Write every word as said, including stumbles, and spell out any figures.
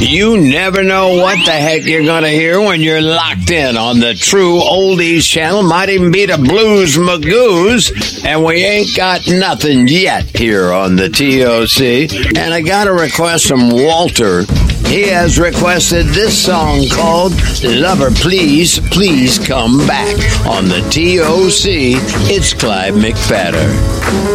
You never know what the heck you're going to hear when you're locked in on the True Oldies channel. Might even be the Blues Magoos. And we ain't got nothing yet here on the T O C. And I got a request from Walter. He has requested this song called Lover Please, Please Come Back on the T O C. It's Clyde McPhatter.